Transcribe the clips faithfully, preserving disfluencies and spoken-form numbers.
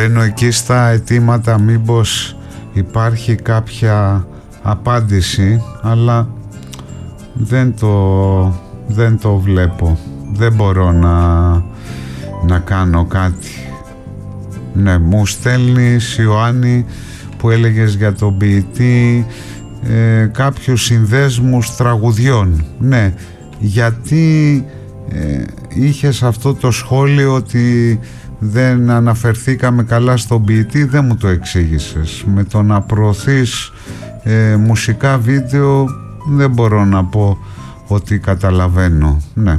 Μπαίνω εκεί στα αιτήματα μήπως υπάρχει κάποια απάντηση, αλλά δεν το, δεν το βλέπω. Δεν μπορώ να, να κάνω κάτι. Ναι, μου στέλνεις, Ιωάννη, που έλεγες για τον ποιητή, ε, κάποιους συνδέσμους τραγουδιών. Ναι, γιατί ε, είχες αυτό το σχόλιο ότι δεν αναφερθήκαμε καλά στον ποιητή, δεν μου το εξήγησες. Με το να προωθείς ε, μουσικά βίντεο δεν μπορώ να πω ότι καταλαβαίνω. Ναι.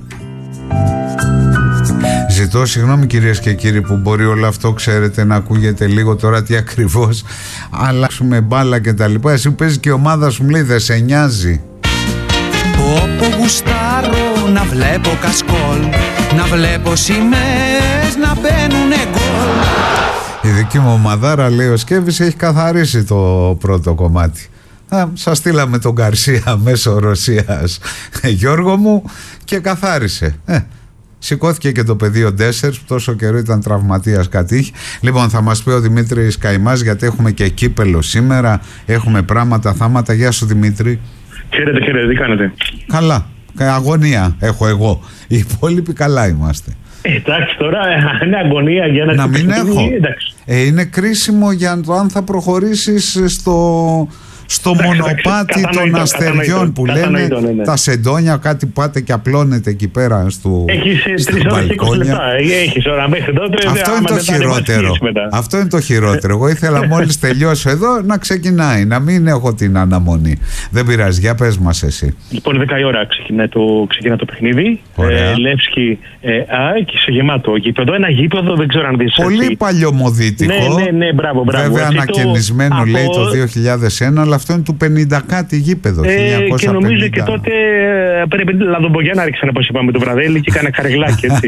Ζητώ συγγνώμη κυρίες και κύριοι που μπορεί όλο αυτό, ξέρετε, να ακούγεται λίγο τώρα τι ακριβώς αλλάξουμε μπάλα και τα λοιπά. Εσύ παίζει και η ομάδα σου, μου λέει, δεν σε νοιάζει. Όπου γουστάρω να βλέπω κασκόλ, να βλέπω σημαίες να μπαίνουνε γκολ. Η δική μου ομαδάρα, λέει ο Σκέβης, έχει καθαρίσει το πρώτο κομμάτι. Α, σας στείλαμε τον Γκαρσία μέσω Ρωσίας, Γιώργο μου, και καθάρισε. Ε, σηκώθηκε και το παιδί ο Ντέσσερς που τόσο καιρό ήταν τραυματίας, κάτι είχε. Λοιπόν, θα μας πει ο Δημήτρης Καϊμάς, γιατί έχουμε και κύπελο σήμερα, έχουμε πράγματα, θάματα. Γεια σου Δημήτρη. Χαίρετε, χαίρετε, τι κάνετε? Καλά, αγωνία έχω εγώ, οι υπόλοιποι καλά είμαστε. Ε, εντάξει, τώρα είναι αγωνία για να, να μην έχω. Ε, είναι κρίσιμο για το αν θα προχωρήσεις στο... στο εντάξει, μονοπάτι των αστεριών που λένε, ναι, ναι. Τα σεντόνια, κάτι πάτε και απλώνετε εκεί πέρα στο, έχεις τρεις ώρες και είκοσι λεπτά. Έχεις ώρα μέχρι τότε. Αυτό είναι το χειρότερο. Αυτό είναι το χειρότερο. Εγώ ήθελα μόλις τελειώσω εδώ να ξεκινάει, να μην έχω την αναμονή. Δεν πειράζει, για πες μας εσύ. Λοιπόν, δέκα η ώρα ξεκινά το, ξεκινά το παιχνίδι. Ε, Λεύσκι, ε, ΑΕΚ, σε γεμάτο γήπεδο. Ένα γήπεδο, δεν ξέρω αν δεις. Πολύ έτσι παλιωμοδίτικο. Ναι, ναι, ναι, μπράβο, μπράβο. Βέβαια ανακαινισμένο το, λέει από... το δύο χιλιάδες ένα, αλλά αυτό είναι του πενήντα κάτι γήπεδο. Ε, και νομίζω και τότε πρέπει να λαδομπογιά να ρίξανε, όπως είπαμε, το βραδέλι και κάνα καρεγλάκι, έτσι.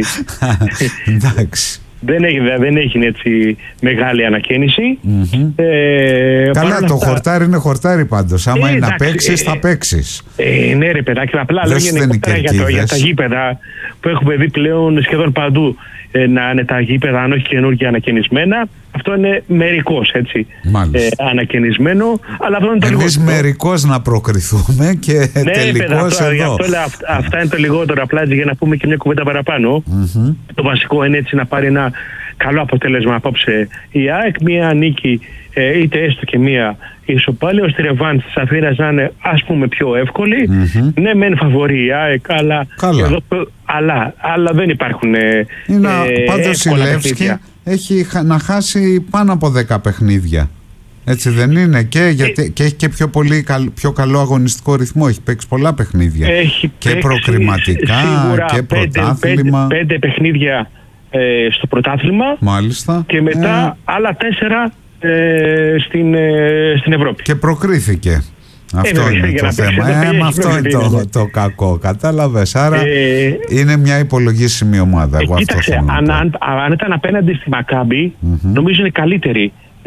Εντάξει. Δεν έχει, δεν έχει έτσι μεγάλη ανακαίνιση. Mm-hmm. Ε, Καλά, το αυτά... χορτάρι είναι χορτάρι πάντως. Άμα ε, είναι να παίξεις, ε, θα παίξεις. Ε, ναι, ρε παιδάκι, απλά λόγια είναι για, για τα γήπεδα που έχουμε δει πλέον σχεδόν παντού. Ε, να είναι τα γήπεδα, αν όχι καινούργια, ανακαινισμένα. Αυτό είναι μερικώς, έτσι. Ε, ανακαινισμένο. Αλλά αυτό είναι το εμείς μερικώς να προκριθούμε και ναι, τελικώς παιδά, εδώ. Αυτό, αυτά, αυτά είναι το λιγότερο. Απλά για να πούμε και μια κουβέντα παραπάνω. Mm-hmm. Το βασικό είναι έτσι να πάρει ένα καλό αποτέλεσμα απόψε η ΑΕΚ. Μια νίκη, ε, είτε έστω και μια ισοπάλια, ώστε η ρεβάνς της Αθήνας να είναι, ας πούμε, πιο εύκολη. Mm-hmm. Ναι, μεν φαβορεί η ΑΕΚ, αλλά, εδώ, αλλά, αλλά δεν υπάρχουν ε, είναι, ε, πάντως η Λεύσκη έχει να χάσει πάνω από δέκα παιχνίδια. Έτσι δεν είναι? Και, γιατί, και έχει και πιο, πολύ, πιο καλό αγωνιστικό ρυθμό. Έχει παίξει πολλά παιχνίδια. Έχει και προκριματικά και πρωτάθλημα. Πέντε, πέντε παιχνίδια ε, στο πρωτάθλημα. Μάλιστα. Και μετά ε... άλλα τέσσερα ε, στην, ε, στην Ευρώπη. Και προκρίθηκε. Αυτό ε, είναι το θέμα. Ε, με αυτό είναι το, το κακό. Κατάλαβες. Άρα ε, είναι μια υπολογίσιμη ομάδα. Ε, εγώ κοίταξε, αυτό αν, αν, αν ήταν απέναντι στη Μακάμπι, mm-hmm. νομίζω είναι καλύτερη. Ε,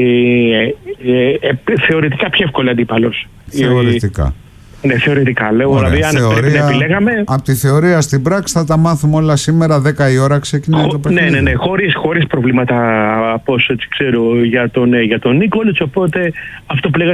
ε, ε, θεωρητικά πιο εύκολη αντίπαλος. Θεωρητικά. Ε, ναι, θεωρητικά. Λέω, ωραία, δηλαδή, αν θεωρία, να επιλέγαμε. Από τη θεωρία στην πράξη θα τα μάθουμε όλα σήμερα. δέκα η ώρα ξεκινάει Χω, το παιχνίδι. Ναι, ναι, ναι. Χωρίς, χωρίς προβλήματα από όσο ξέρω για τον, για τον Νίκολιτς. Οπότε αυτό που λέγα